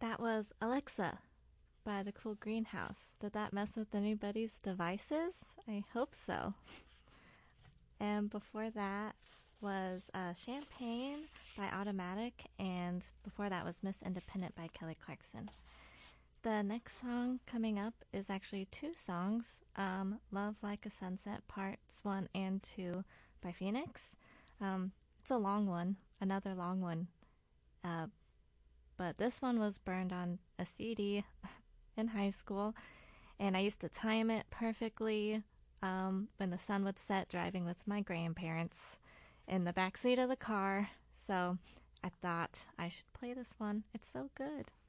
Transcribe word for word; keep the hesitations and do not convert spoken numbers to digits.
That was Alexa by the Cool Greenhouse. Did that mess with anybody's devices? I hope so. And before that was uh, Champagne by Automatic, and before that was Miss Independent by Kelly Clarkson. The next song coming up is actually two songs, um, Love Like a Sunset Parts one and two by Phoenix. Um, it's a long one, another long one, uh, but this one was burned on a C D in high school, and I used to time it perfectly um, when the sun would set driving with my grandparents in the backseat of the car, so I thought I should play this one. It's so good.